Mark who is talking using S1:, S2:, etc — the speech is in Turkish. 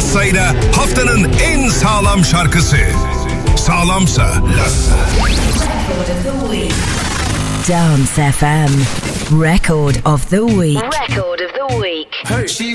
S1: Lassa ile haftanın en sağlam şarkısı. Sağlamsa Lassa.
S2: Dance FM Record of the Week.
S3: Record of the Week.
S4: Hey.